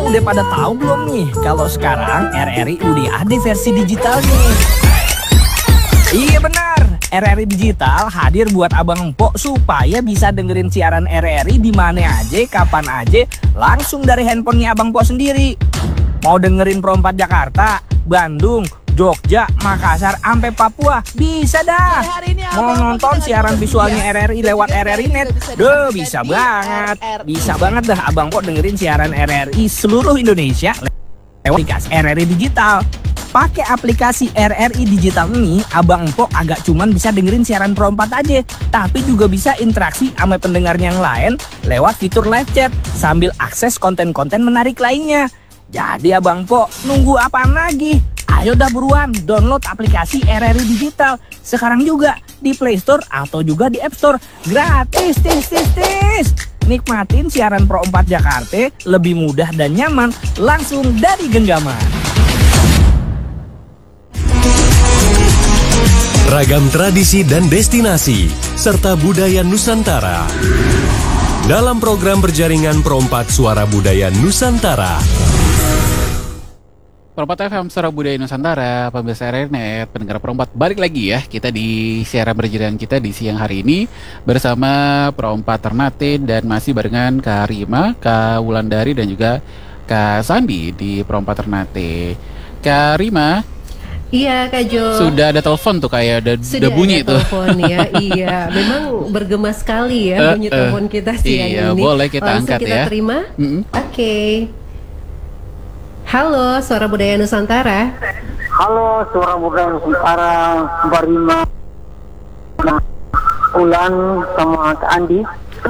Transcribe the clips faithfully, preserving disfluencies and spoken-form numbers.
udah pada tahu belum nih kalau sekarang R R I udah ada versi digitalnya? Iya benar, R R I Digital hadir buat abang empok supaya bisa dengerin siaran R R I di mana aja, kapan aja, langsung dari handphonenya abang empok sendiri. Mau dengerin Pro empat Jakarta, Bandung, Jogja, Makassar, sampai Papua, bisa dah. Mau nonton siaran visualnya R R I lewat R R I Net, deh bisa banget. Bisa banget dah abang empok dengerin siaran R R I seluruh Indonesia lewat aplikasi R R I Digital. Pakai aplikasi R R I Digital ini, abang empok agak cuman bisa dengerin siaran Pro empat aja, tapi juga bisa interaksi sama pendengarnya yang lain lewat fitur live chat sambil akses konten-konten menarik lainnya. Jadi abang empok nunggu apaan lagi? Ayo dah buruan download aplikasi R R I Digital sekarang juga di Play Store atau juga di App Store. Gratis, tis, tis, tis. Nikmatin siaran Pro empat Jakarta lebih mudah dan nyaman langsung dari genggaman. Ragam tradisi dan destinasi serta budaya Nusantara dalam program berjaringan Pro empat Suara Budaya Nusantara. Pro empat F M Suara Budaya Nusantara, pemirsa R R I Net, pendengar Pro empat, balik lagi ya kita di siaran berjalan kita di siang hari ini bersama Pro empat Ternate dan masih barengan Kak Rima, Kak Wulandari dan juga Kak Sandi di Pro empat Ternate. Kak Rima, iya Kak Jo, sudah ada telepon tuh kayak udah, udah bunyi tuh. Telepon ya, iya, memang bergema sekali ya bunyi uh, uh, telepon kita siang iya, ini. Boleh kita langsung angkat kita ya. Terima. Mm-hmm. Oke. Okay. Halo, Suara Budaya Nusantara. Halo, Suara Budaya Nusantara, Mbak Rima, Ulan sama Kak Andi.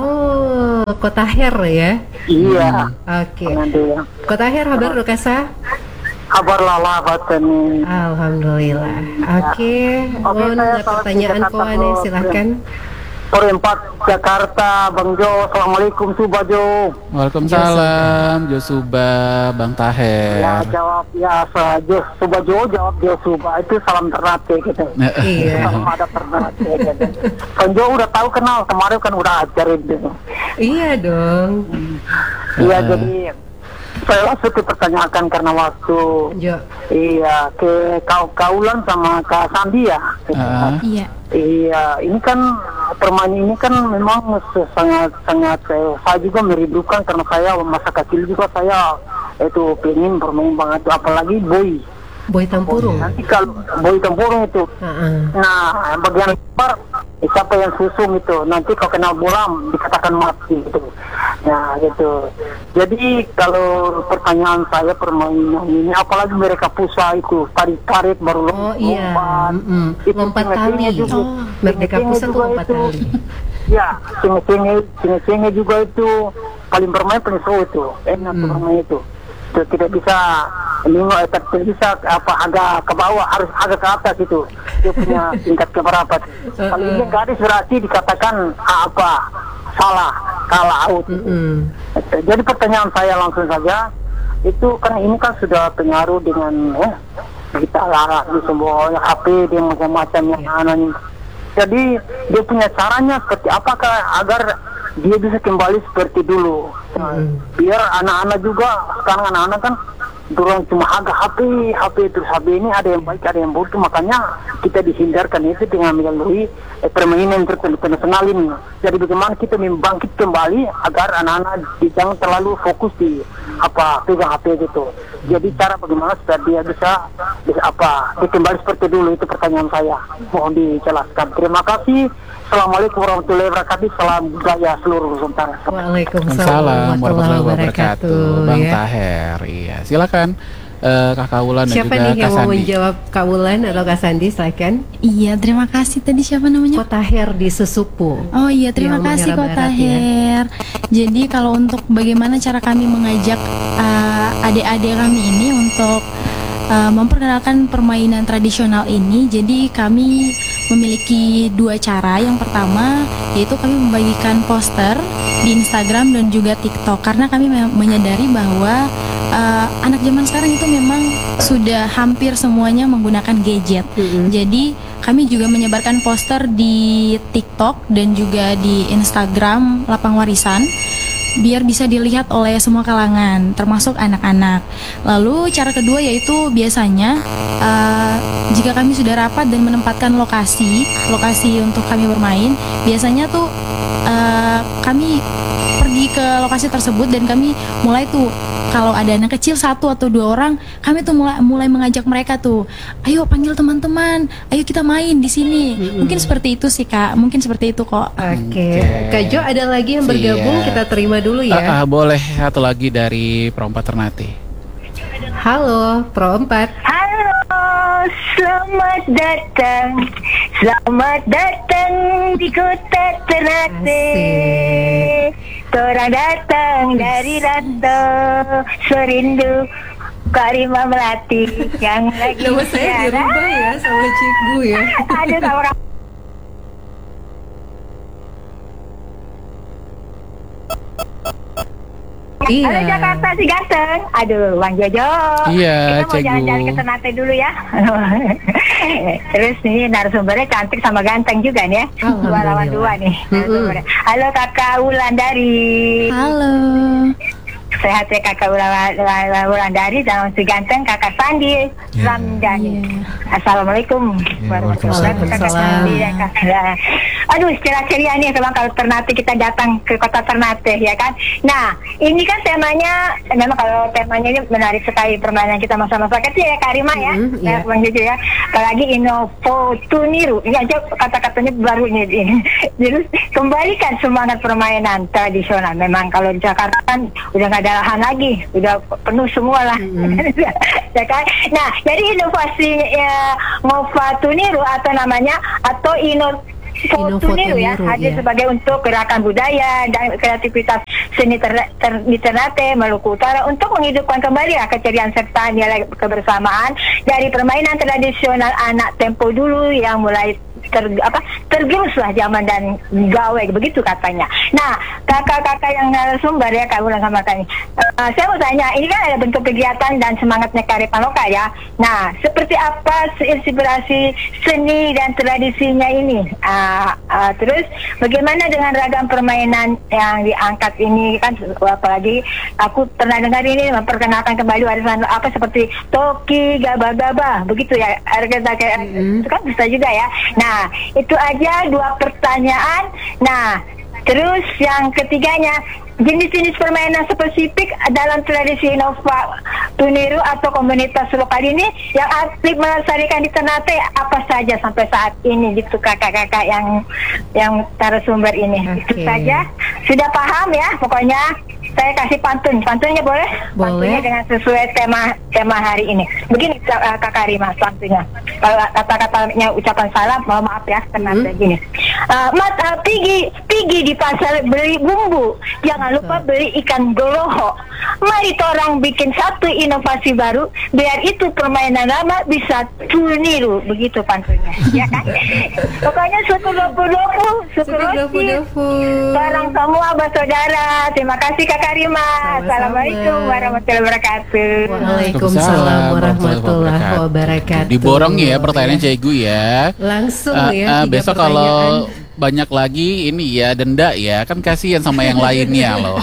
Oh, Kota Her ya? Iya. Oke. Okay. Kota Her, kabar Rukasa? Kabar lala batani. Alhamdulillah. Oke. Okay. Oh, ada pertanyaan kok aneh, silahkan. Pro empat Jakarta, Bang Jo. Assalamualaikum Suba Jo. Waalaikumsalam Jo Suba, Bang Taher. Ya jawab biasa Jo Suba Jo, jawab Jo Suba. Itu salam Ternate gitu. Iya. Salam ada Ternate gitu. Bang Jo udah tahu kenal, kemarin kan udah ajarin gitu. Iya dong. Iya uh. jadi saya langsung dipertanyakan karena waktu Jo. Iya ke kau kaulan sama Kak Sandi ya. Uh. Iya. Iya, ini kan permainan ini kan memang sangat sangat eh, saya juga merindukan karena saya masa kecil juga saya itu pengen bermain banget, apalagi boy. Boy tempurung. Nanti kalau boy tempurung itu, uh-uh. nah bagian lebar eh, siapa yang susung itu, nanti kalau kena bola dikatakan mati gitu. Nah gitu. Jadi kalau pertanyaan saya permainan ini, apalagi mereka pusat itu tarik tarik baru lompat. Oh iya. Mm-hmm. Lompat tali. Oh, Merdeka Pusat tuh lompat tali. Ya, cenge-cenge, cenge-cenge juga itu paling bermain paling seru itu, enak hmm. bermain itu. Itu tidak bisa lima, tidak bisa apa agak ke bawah, harus agak ke atas itu. Dia punya tingkat keberapa. Kalau ini nggak ada surasi dikatakan apa salah, kalah out. Mm-hmm. Jadi pertanyaan saya langsung saja, itu kan ini kan sudah pengaruh dengan eh, kita larang di semua H P dia macam-macam yang anonim. Jadi dia punya caranya seperti apakah agar dia bisa kembali seperti dulu. Mm. Biar anak-anak juga, sekarang anak-anak kan dorong cuma agak H P, H P terus H P ini ada yang baik, ada yang buruk, makanya kita dihindarkan itu dengan melalui eh, permainan internasional ini. Jadi bagaimana kita membangkit kembali agar anak-anak jangan terlalu fokus di apa pegang H P gitu. Jadi cara bagaimana supaya dia bisa bisa apa dia kembali seperti dulu, itu pertanyaan saya. Mohon dijelaskan. Terima kasih. Assalamualaikum warahmatullahi wabarakatuh. Salam budaya seluruh Nusantara. Waalaikumsalam warahmatullahi wabarakatuh. Bang ya. Taher, iya. Silakan uh, Kak Wulan dan siapa juga nih yang Kak mau Sandi. menjawab, Kak Wulan atau Kak Sandi? Silakan. Iya, terima kasih. Tadi siapa namanya? Kota Her di Sesupu. Oh iya, terima kasih Kota Her. Ya. Jadi kalau untuk bagaimana cara kami mengajak uh, adik-adik kami ini untuk uh, memperkenalkan permainan tradisional ini, jadi kami memiliki dua cara. Yang pertama yaitu kami membagikan poster di Instagram dan juga TikTok, karena kami menyadari bahwa uh, anak zaman sekarang itu memang sudah hampir semuanya menggunakan gadget. Mm-hmm. Jadi kami juga menyebarkan poster di TikTok dan juga di Instagram Lapang Warisan. biar bisa dilihat oleh semua kalangan, termasuk anak-anak. Lalu cara kedua yaitu biasanya uh, jika kami sudah rapat dan menempatkan lokasi, lokasi untuk kami bermain, biasanya tuh uh, kami pergi ke lokasi tersebut dan kami mulai tuh kalau ada anak kecil satu atau dua orang, kami tuh mulai mulai mengajak mereka tuh, ayo panggil teman-teman, ayo kita main di sini. Mm-hmm. Mungkin seperti itu sih Kak, mungkin seperti itu kok. Oke, okay. Kak Jo ada lagi yang bergabung, yeah. Kita terima dulu ya. Uh, uh, boleh satu lagi dari Perompat Ternate. Halo, Perompat. Halo, selamat datang, selamat datang di kota Ternate. Torang datang dari rantau serindu Karima Melati yang lagi nama saya dirubah ya sama Cikgu ya. Ada sama orang. Iya. Halo Jakarta si ganteng. Aduh, Bang Jojo. Iya, kita mau Cikgu. jalan-jalan ke Ternate dulu ya. Terus ini narasumbernya cantik sama ganteng juga nih ya. Dua lawan dua nih. Mm-hmm. Halo Kakak Wulandari. Halo. Sehat ya Kakak Wulandari dan si ganteng Kakak Sandi Ramdhani. Yeah. Assalamualaikum warahmatullahi wabarakatuh Kakak Sandi dan Kakak. Aduh, secara ceria nih memang kalau Ternate kita datang ke kota Ternate ya kan. Nah, ini kan temanya memang kalau temanya ini menarik sekali permainan kita masa-masa kecil ya Karima ya. Mm-hmm, yeah. Bang Jojo ya. Apalagi Innovo Tuniru. Ini aja kata-katanya baru ini. Jadi kembalikan semangat permainan tradisional. Memang kalau di Jakarta kan udah nggak ada lahan lagi, udah penuh semua lah. Mm-hmm. Ya kan? Nah, jadi inovasi ya, Nova Tuniru atau namanya atau Inno Tuniru ya, hadir ya. Sebagai untuk gerakan budaya dan kreativitas seni ter, ter, di Ternate, Maluku Utara untuk menghidupkan kembali ya, keceriaan serta nilai kebersamaan dari permainan tradisional anak tempo dulu yang mulai ter, apa, tergerus lah zaman dan gawe begitu katanya. Nah, kakak-kakak yang narasumber ya Kak Wulan sama Kak ini, uh, saya mau tanya, ini kan ada bentuk kegiatan dan semangatnya kearifan lokal ya. Nah, seperti apa inspirasi seni dan tradisinya ini? Uh, uh, terus bagaimana dengan ragam permainan yang diangkat ini kan, apalagi aku pernah dengar ini memperkenalkan kembali warisan apa seperti Toki, Gaba-Gaba, begitu ya. Harga kayak mm-hmm. itu kan bisa juga ya. Nah, itu aja dua pertanyaan. Nah, terus yang ketiganya, jenis-jenis permainan spesifik dalam tradisi Nova Tuniru atau komunitas lokal ini yang aktif melestarikan di Ternate apa saja sampai saat ini gitu kakak-kakak yang yang narasumber ini. Okay. Itu saja. Sudah paham ya pokoknya. Saya kasih pantun, pantunnya boleh? Boleh. Pantunnya dengan sesuai tema tema hari ini. Begini uh, Kakak Rima, pantunnya. Kalau kata-katanya ucapan salam, mohon maaf ya, tenang hmm. gini. Uh, mat, uh, pigi, pigi di pasar beli bumbu, jangan lupa beli ikan goloho. Mari torang bikin satu inovasi baru, biar itu permainan lama bisa tuniru, begitu pantunnya. Ya kan? Pokoknya syukur dopu-dopu, syukur dopu-dopu. Barang semua bersaudara. Terima kasih Kakak Rima. Assalamualaikum warahmatullahi wabarakatuh. Waalaikumsalam warahmatullahi wabarakatuh. Diborong ya pertanyaannya Cikgu ya. Langsung uh, ya. Uh, besok kalau banyak lagi ini ya denda ya, kan kasihan sama yang lainnya loh.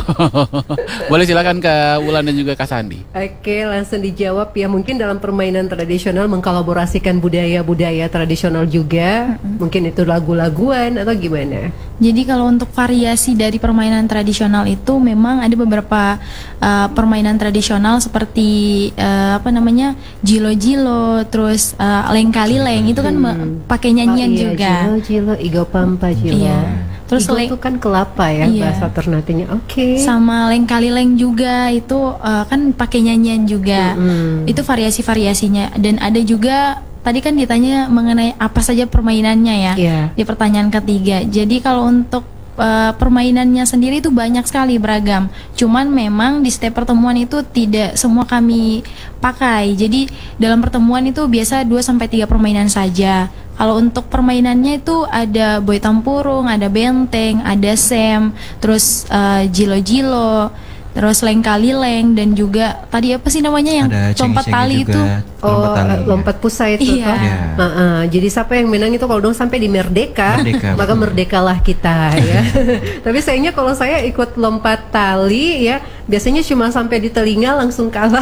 Boleh silakan Kak Wulan dan juga Kak Sandi. Oke, langsung dijawab ya. Mungkin dalam permainan tradisional mengkolaborasikan budaya-budaya tradisional juga. Mm-hmm. Mungkin itu lagu-laguan atau gimana? Jadi kalau untuk variasi dari permainan tradisional itu memang ada beberapa uh, permainan tradisional seperti uh, apa namanya jilo-jilo, terus uh, lengkali-leng itu kan hmm. pakai nyanyian oh, iya, juga. Jilo-jilo, igo pampa jilo. Iya. Terus igo itu kan kelapa ya iya. bahasa Ternatenya. Oke. Okay. Sama lengkali-leng juga itu uh, kan pakai nyanyian juga. Hmm. Itu variasi-variasinya dan ada juga. Tadi kan ditanya mengenai apa saja permainannya ya yeah. di pertanyaan ketiga. Jadi kalau untuk uh, permainannya sendiri itu banyak sekali beragam. Cuman memang di setiap pertemuan itu tidak semua kami pakai. Jadi dalam pertemuan itu biasa dua sampai tiga permainan saja. Kalau untuk permainannya itu ada boy tampurung, ada benteng, ada sem, terus uh, jilo-jilo. terus leng-kali-leng, dan juga tadi apa sih namanya yang Ada lompat cengi-cengi tali juga, itu? Oh, lompat tali, ya. lompat pusat itu Iya. toh. Iya. Heeh, jadi siapa yang menang itu kalau dong sampai di Merdeka, Merdeka, maka betul. merdekalah kita ya. Tapi sayangnya kalau saya ikut lompat tali ya, biasanya cuma sampai di telinga langsung kalah.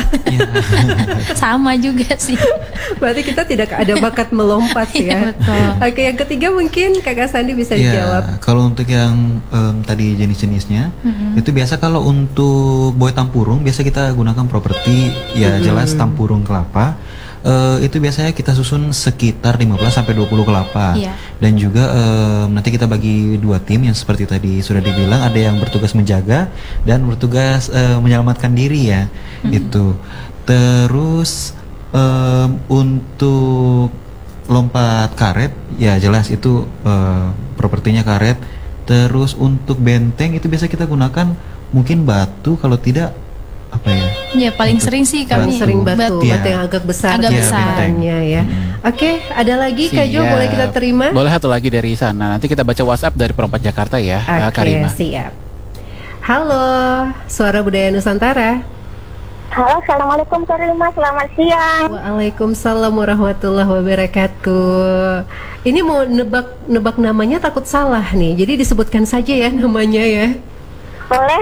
Sama juga sih. Berarti kita tidak ada bakat melompat ya. Iya, betul. Oke, yang ketiga mungkin Kakak Sandi bisa Iya, dijawab. kalau untuk yang em, tadi jenis-jenisnya, itu biasa kalau untuk boy tampurung biasa kita gunakan properti, ya jelas tampurung kelapa. Eh, itu biasanya kita susun sekitar lima belas sampai dua puluh kelapa. Iya. Dan juga em, nanti kita bagi dua tim yang seperti tadi sudah dibilang, ada yang bertugas menjaga dan bertugas eh, menyelamatkan diri ya. Itu. Terus em, untuk lompat karet, ya jelas itu eh, propertinya karet. Terus untuk benteng itu biasa kita gunakan mungkin batu, kalau tidak apa ya? Ya paling Untuk sering sih Paling kami sering batu, Iya. batu yang agak besar. Agak ya, besar. bentengnya ya. Oke, ada lagi Kak Jo, Siap. boleh kita terima? Boleh satu lagi dari sana. Nanti kita baca WhatsApp dari Perompak Jakarta ya, eh, Oke, Karima. siap. Halo, Suara Budaya Nusantara. Halo, assalamualaikum Karima, selamat siang. Waalaikumsalam warahmatullahi wabarakatuh. Ini mau nebak-nebak namanya, takut salah nih. Jadi disebutkan saja ya namanya ya. Boleh?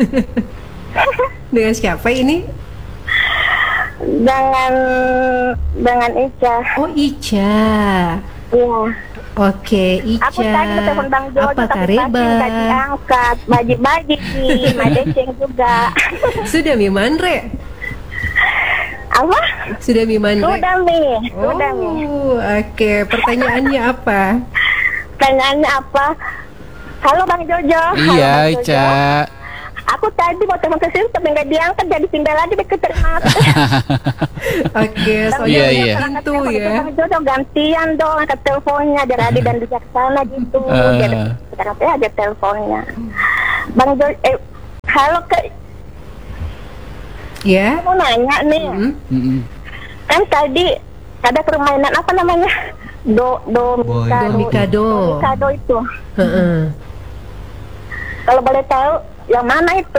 Dengan siapa ini? Dengan dengan Ica. Oh, Ica. Iya. Oke, Ica. Aku tadi mau telepon Bang Jojo, Apa tapi pasti kabar? nggak diangkat. Baji-baji sih, madeceng juga. Sudah Mimandre? Apa? Sudah Mimandre? Sudah Mi, sudah Mi. Oh, oke. Pertanyaannya apa? Pertanyaannya apa? Halo Bang Jojo. Halo, Iya, Bang Jojo. Ica. Aku tadi mau telepon ke sini tapi nggak diangkat, jadi pindah lagi deh ke terima. Oke, soalnya Iya, ada iya. pintu ya. Bang Jojo gantian dong angkat teleponnya, biar adil dan bijaksana gitu. Eh. Jadi sekarang saya ada teleponnya. Bang Jojo, eh, halo ke, Ya. mau nanya nih. Hmm. Mm-mm. Kan tadi ada permainan apa namanya? Do do Boy. Mikado. Domikado. Domikado itu. Heeh. Kalau boleh tahu yang mana itu?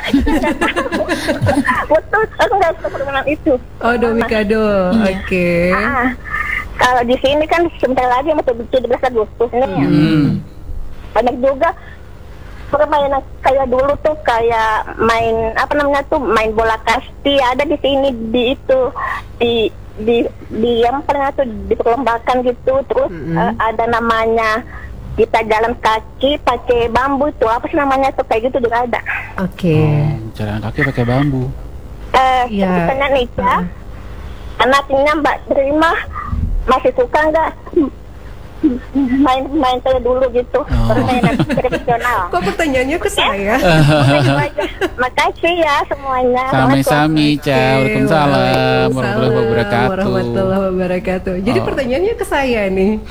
Betul, aku nggak tahu permainan itu. Oh, Domikado. Oke. Ah, kalau di sini kan sebentar lagi mau tujuh belas Agustus nih. Hmm. Banyak juga permainan kayak dulu tuh, kayak main apa namanya tuh, main bola kasti ada di sini, di itu di di di yang pernah tuh diperlombakan gitu. Terus eh, ada namanya kita jalan kaki pakai bambu itu, apa sih namanya tuh, kayak gitu juga ada. Oke. Oh, jalan kaki pakai bambu. Eh, Iya. pertanyaan Nica, anaknya Mbak Terima masih suka nggak main-main kayak dulu gitu, permainan tradisional? Kok pertanyaannya ke saya? Makasih ya semuanya. Sami-sami, Ica. Waalaikumsalam warahmatullahi wabarakatuh. warahmatullahi wabarakatuh. Jadi Oh. pertanyaannya ke saya nih.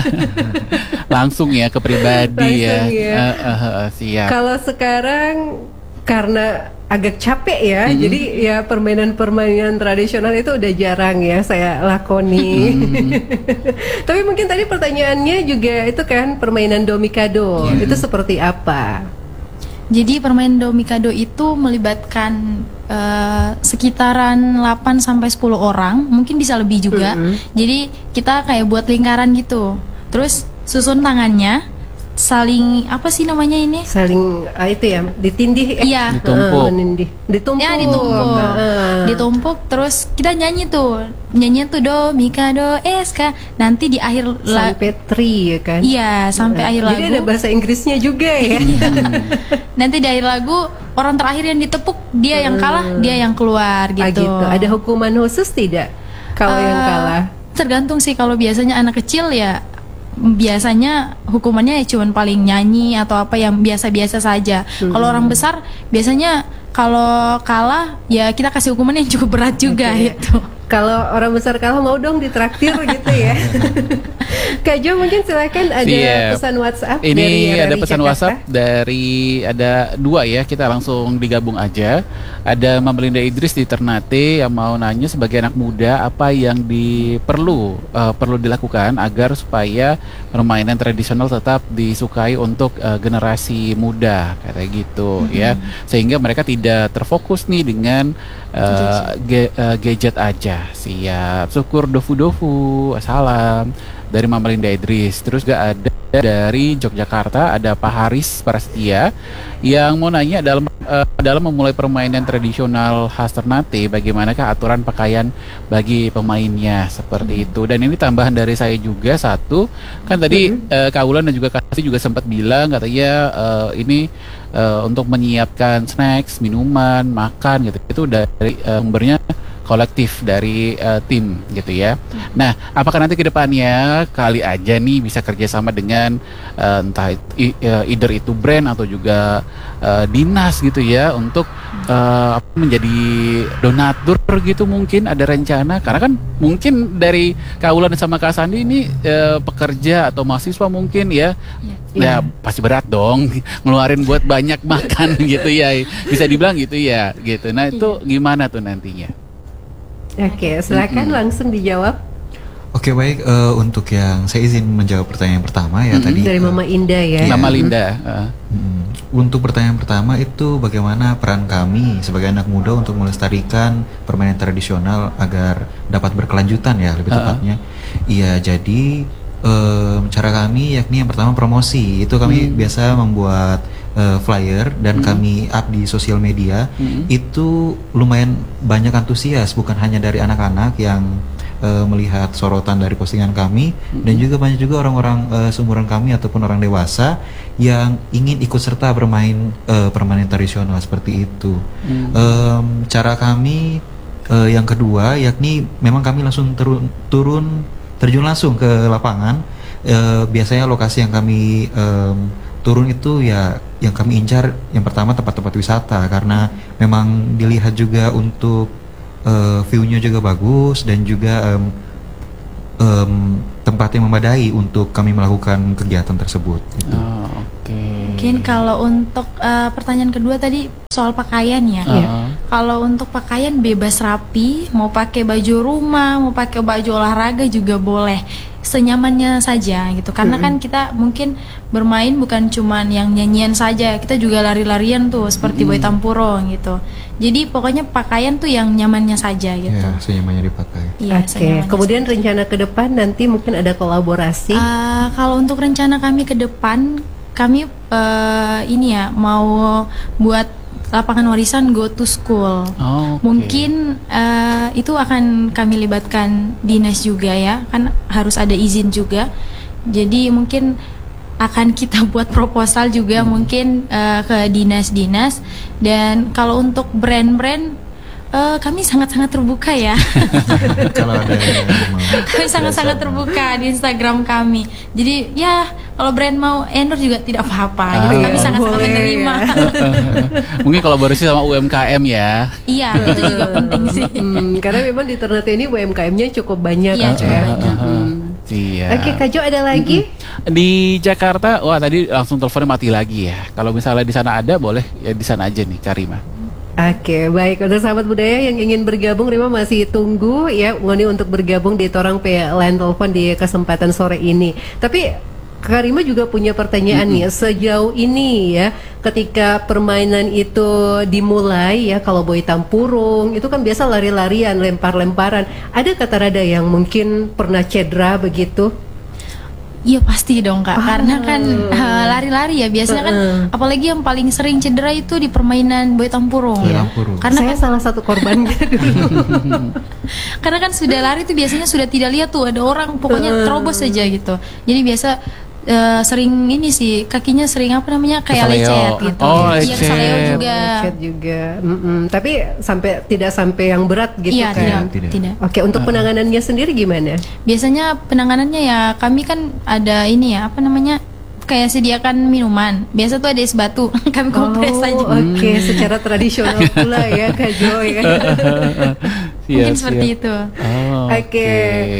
Langsung ya ke pribadi ya. Langsung ya. Eh, eh, eh, siap. Kalau sekarang karena agak capek ya, jadi ya permainan-permainan tradisional itu udah jarang ya saya lakoni. Tapi mungkin tadi pertanyaannya juga itu kan permainan Domikado, itu seperti apa? Jadi permainan Domikado itu melibatkan eh, sekitaran delapan sampai sepuluh orang, mungkin bisa lebih juga. Jadi kita kayak buat lingkaran gitu. Terus susun tangannya, saling apa sih namanya ini? Saling ah, itu ya, ditindih eh. Iya. Ditumpuk. Ah, menindih. Ditumpuk. Ya ditumpuk, Ah. ditumpuk terus kita nyanyi tuh, nyanyi tuh do, mika do, eska. Nanti di akhir la- Sampai tri ya kan? iya sampai akhir lagu. Jadi ada bahasa Inggrisnya juga ya. Nanti di akhir lagu orang terakhir yang ditepuk dia yang kalah, dia yang keluar Ah, gitu. gitu. Ada hukuman khusus tidak kalau yang Eh, kalah? Tergantung sih, kalau biasanya anak kecil ya biasanya hukumannya ya cuman paling nyanyi atau apa yang biasa-biasa saja. Kalau orang besar biasanya kalau kalah ya kita kasih hukuman yang cukup berat juga Oke. gitu. Kalau orang besar kalah mau dong ditraktir gitu ya. Kak Jo mungkin silakan ada Siap. pesan WhatsApp. Ini dari R R I ada pesan Jakarta. WhatsApp dari ada dua ya, kita langsung digabung aja. Ada Mama Linda Idris di Ternate yang mau nanya sebagai anak muda apa yang diperlu uh, perlu dilakukan agar supaya permainan tradisional tetap disukai untuk uh, generasi muda kayak gitu mm-hmm. ya, sehingga mereka tidak terfokus nih dengan uh, ge- uh, gadget aja. Siap, syukur dofu-dofu, salam dari Mama Linda Idris. Terus gak ada dari Yogyakarta, ada Pak Haris Prasetya yang mau nanya dalam uh, dalam memulai permainan tradisional khas Ternate, bagaimanakah aturan pakaian bagi pemainnya seperti hmm. itu. Dan ini tambahan dari saya juga satu, kan tadi hmm. uh, Kak Ulan dan juga Kak Kasih juga sempat bilang katanya uh, ini uh, untuk menyiapkan snacks, minuman, makan gitu, itu dari uh, sumbernya kolektif dari uh, tim gitu ya. Nah, apakah nanti ke depannya kali aja nih bisa kerjasama dengan uh, entah itu, uh, either itu brand atau juga uh, dinas gitu ya untuk uh, menjadi donatur gitu, mungkin ada rencana, karena kan mungkin dari Kaulan sama Kak Sandi ini uh, pekerja atau mahasiswa mungkin ya. Ya, ya pasti berat dong ngeluarin buat banyak makan gitu ya. Bisa dibilang gitu ya gitu. Nah, itu gimana tuh nantinya? Oke, silakan mm-hmm. langsung dijawab. Oke, baik, uh, untuk yang saya izin menjawab pertanyaan pertama ya mm-hmm. tadi dari Mama Indah ya. Mama Linda. Uh. Hmm. Untuk pertanyaan pertama itu bagaimana peran kami sebagai anak muda untuk melestarikan permainan tradisional agar dapat berkelanjutan ya lebih tepatnya. Iya, uh. jadi um, cara kami yakni yang pertama promosi. Itu kami hmm. biasa membuat Uh, flyer dan hmm. kami up di sosial media. hmm. Itu lumayan banyak antusias, bukan hanya dari anak-anak yang uh, melihat sorotan dari postingan kami, hmm. dan juga banyak juga orang-orang uh, seumuran kami ataupun orang dewasa yang ingin ikut serta bermain uh, permainan tradisional seperti itu. hmm. um, Cara kami uh, yang kedua yakni memang kami langsung turun, turun terjun langsung ke lapangan. Uh, biasanya lokasi yang kami um, turun itu ya yang kami incar yang pertama tempat-tempat wisata, karena memang dilihat juga untuk uh, view-nya juga bagus dan juga um, um, tempat yang memadai untuk kami melakukan kegiatan tersebut gitu. Oh, oke. Okay. Mungkin kalau untuk uh, pertanyaan kedua tadi soal pakaian ya. Uh-huh. Ya. Kalau untuk pakaian bebas rapi, mau pakai baju rumah, mau pakai baju olahraga juga boleh, senyamannya saja gitu. Karena mm-hmm. kan kita mungkin bermain bukan cuman yang nyanyian saja, kita juga lari-larian tuh seperti mm-hmm. boy tampurong gitu. Jadi pokoknya pakaian tuh yang nyamannya saja gitu. Ya, senyamannya dipakai. Iya, Oke. Okay. Kemudian saja. Rencana ke depan nanti mungkin ada kolaborasi. Uh, kalau untuk rencana kami ke depan, kami uh, ini ya mau buat lapangan warisan Go to School. Oh, okay. Mungkin uh, itu akan kami libatkan dinas juga ya, kan harus ada izin juga. Jadi mungkin akan kita buat proposal juga hmm. mungkin uh, ke dinas-dinas. Dan kalau untuk brand-brand uh, kami sangat-sangat terbuka ya. Kalau ada yang mau. Kami sangat-sangat terbuka di Instagram kami. Jadi ya kalau brand mau endorse juga tidak apa-apa. Ah, Jadi iya. kami sangat-sangat menerima. Mungkin kolaborasi sama U M K M ya. Iya, itu juga penting sih. Hmm, karena memang di Ternate ini U M K M-nya cukup banyak. Iya, kan, cukup ya. banyak. Hmm. Iya. Oke, Kak Jo ada lagi? Di Jakarta, wah tadi langsung teleponnya mati lagi ya. Kalau misalnya di sana ada, boleh ya di sana aja nih, Karima. Oke, baik. Untuk sahabat budaya yang ingin bergabung, Rima masih tunggu ya Ngoni untuk bergabung di Torang P Line Telepon di kesempatan sore ini. Tapi Kak Rima juga punya pertanyaan nih, mm-hmm. sejauh ini ya, ketika permainan itu dimulai ya, kalau boy tampurung itu kan biasa lari-larian, lempar-lemparan. Ada kata rada yang mungkin pernah cedera begitu? Iya pasti dong Kak, Ah. karena kan uh, lari-lari ya biasanya kan, Uh-uh. apalagi yang paling sering cedera itu di permainan boy tampurung. Boy Ya. tampurung. Karena Saya kan, salah satu korbannya dulu. karena kan sudah lari itu biasanya sudah tidak lihat tuh ada orang, pokoknya Uh-uh. terobos saja gitu. Jadi biasa uh, sering ini sih kakinya sering apa namanya kayak Keseleo. lecet gitu. Oh, Iya lecet. keseleo juga. Lecet juga. Mm-mm. Tapi sampai tidak sampai yang berat gitu Iya kan? tidak, Tidak. tidak. Oke, untuk penanganannya sendiri gimana? Biasanya penanganannya ya kami kan ada ini ya apa namanya kayak sediakan minuman. Biasa tuh ada es batu, kami kompres Oh, aja. Oke, secara tradisional pula ya Kak Jo ya. Mungkin Siap, seperti siap. itu. Oh, Oke. Oke,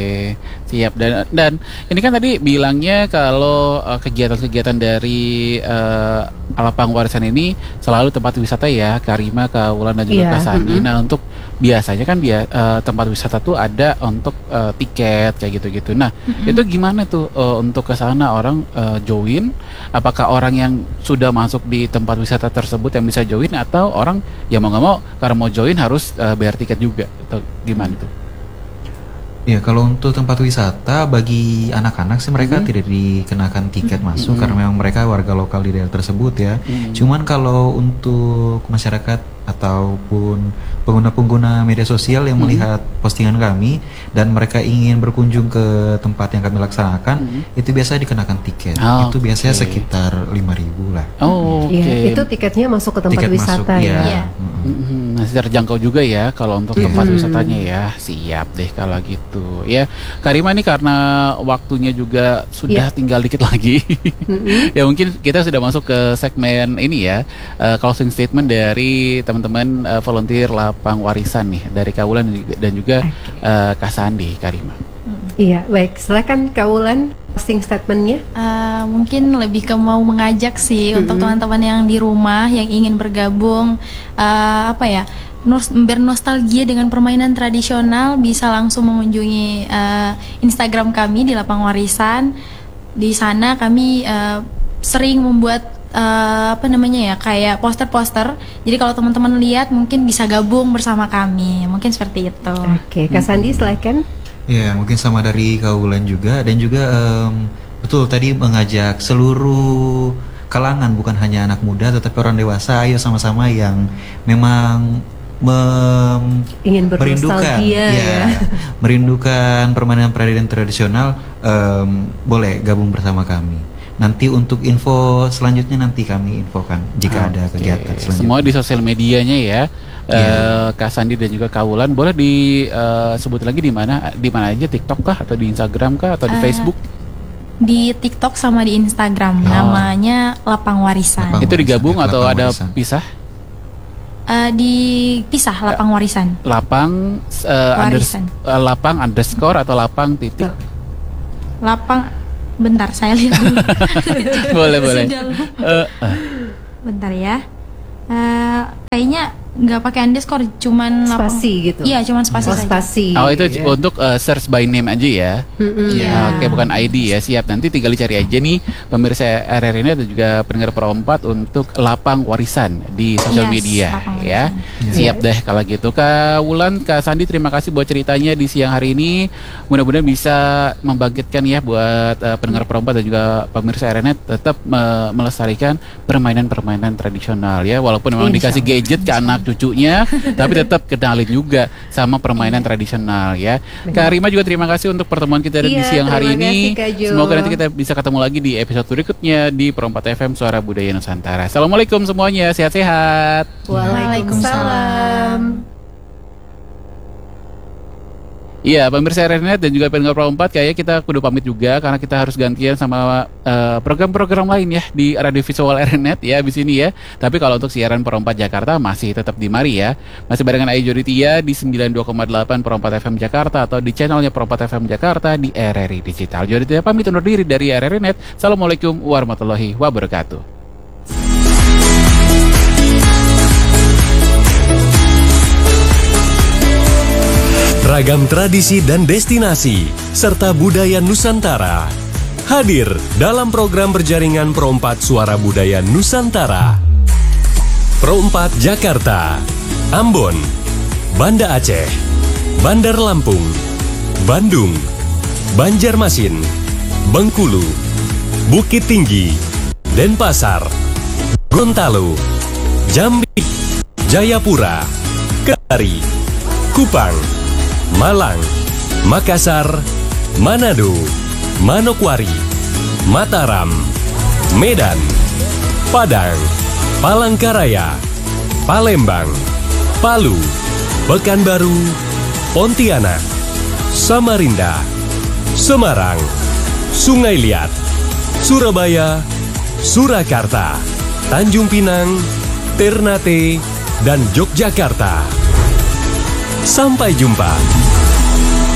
siap. Dan dan ini kan tadi bilangnya kalau uh, kegiatan-kegiatan dari uh, Lapang Warisan ini selalu tempat wisata ya, Karima, Kak Wulan dan juga Iya, Kak Sandi. mm-mm. Nah untuk biasanya kan bia, uh, tempat wisata tuh ada untuk uh, tiket kayak gitu-gitu. Nah itu gimana tuh uh, untuk ke sana orang uh, join? Apakah orang yang sudah masuk di tempat wisata tersebut yang bisa join atau orang yang mau nggak mau karena mau join harus uh, bayar tiket juga atau gimana tuh? Ya, kalau untuk tempat wisata bagi anak-anak sih mereka Mhm. tidak dikenakan tiket masuk Mhm. karena memang mereka warga lokal di daerah tersebut ya. Mhm. Cuman kalau untuk masyarakat ataupun pengguna-pengguna media sosial yang Mhm. melihat postingan kami dan mereka ingin berkunjung ke tempat yang kami laksanakan, Mhm. itu biasa dikenakan tiket. Ah, Itu biasanya oke. sekitar lima ribu lah. Oh, oke. Iya, itu tiketnya masuk ke tempat Tiket wisata masuk, ya. Iya. Mm-mm. Mhm, masih terjangkau juga ya kalau untuk tempat Mhm. wisatanya ya. Siap deh kalau gitu. Ya, Karima nih karena waktunya juga sudah Iya. tinggal dikit lagi. Mm-mm. Ya mungkin kita sudah masuk ke segmen ini ya, eh, closing statement dari teman-teman eh, volunteer Lapang Warisan nih dari Kak Wulan dan juga- dan juga eh, Kak Sandi, Karima. Iya, baik. Silakan Kak Wulan posting statementnya. Uh, mungkin lebih ke mau mengajak sih untuk teman-teman yang di rumah yang ingin bergabung, uh, apa ya, nos- bernostalgia dengan permainan tradisional, bisa langsung mengunjungi uh, Instagram kami di Lapang Warisan. Di sana kami uh, sering membuat uh, apa namanya ya, kayak poster-poster. Jadi kalau teman-teman lihat mungkin bisa gabung bersama kami. Mungkin seperti itu. Oke, Kak Sandi silakan. Ya, mungkin sama dari Kaulan juga dan juga em, betul tadi mengajak seluruh kalangan bukan hanya anak muda tetapi orang dewasa, ayo sama-sama yang memang mem- Ingin merindukan bernostalgia ya. merindukan permainan-permainan tradisional, em, boleh gabung bersama kami. Nanti untuk info selanjutnya nanti kami infokan jika ada Oke, kegiatan selanjutnya. semua di sosial medianya ya. Iya. Eh, Kak Sandi dan juga Kak Wulan boleh disebut lagi di mana di mana aja, TikTok kah atau di Instagram kah atau di Eh, Facebook? Di TikTok sama di Instagram Oh. namanya Lapang Warisan. Lapang Itu digabung Warisan, atau Lapang ada Warisan. pisah? Eh, dipisah Lapang Warisan. Lapang eh, unders- Warisan. eh, lapang underscore atau lapang titik? Lapang, bentar saya lihat dulu. boleh boleh. Sudah lupa. Eh, eh. Bentar ya. Eh, kayaknya nggak pakai underscore, cuman lapang. Spasi gitu. Iya, cuman spasi Oh, saja. spasi. Oh itu Iya. untuk eh, search by name aja ya. Mm-mm. Iya. Oke, bukan I D ya. Siap, nanti tinggal dicari aja nih pemirsa R R ini dan juga pendengar Perempat untuk Lapang Warisan di sosial Yes, media Lapang ya. Warisan. Siap deh kalau gitu. Kak Wulan, Kak Sandi, terima kasih buat ceritanya di siang hari ini. Mudah-mudahan bisa membangkitkan ya buat eh, pendengar Perempat dan juga pemirsa R R N tetap me- melestarikan permainan-permainan tradisional ya. Walaupun memang Insya dikasih gadget ke anak cucunya, tapi tetap kenalin juga sama permainan tradisional ya. Kak Rima juga terima kasih untuk pertemuan kita di Iya, siang hari terima ini. kasih, Kak Jo. Semoga nanti kita bisa ketemu lagi di episode berikutnya di Perempat F M Suara Budaya Nusantara. Assalamualaikum semuanya, sehat-sehat. Waalaikumsalam. Iya, pemirsa R R N dan juga pendengar Perempat, kayaknya kita kudu pamit juga karena kita harus gantian sama eh, program-program lain ya di radio visual R R N ya abis ini ya. Tapi kalau untuk siaran Perempat Jakarta masih tetap di mari ya. Masih barengan Ayu Joditia di sembilan puluh dua koma delapan Perempat F M Jakarta atau di channelnya Perempat F M Jakarta di R R I Digital. Joditia pamit undur diri dari R R N. Assalamualaikum warahmatullahi wabarakatuh. Ragam tradisi dan destinasi, serta budaya Nusantara. Hadir dalam program berjaringan Perempat Suara Budaya Nusantara. Perempat Jakarta, Ambon, Banda Aceh, Bandar Lampung, Bandung, Banjarmasin, Bengkulu, Bukit Tinggi, Denpasar, Gorontalo, Jambi, Jayapura, Kendari, Kupang, Malang, Makassar, Manado, Manokwari, Mataram, Medan, Padang, Palangkaraya, Palembang, Palu, Pekanbaru, Pontianak, Samarinda, Semarang, Sungai Liat, Surabaya, Surakarta, Tanjung Pinang, Ternate, dan Yogyakarta. Sampai jumpa.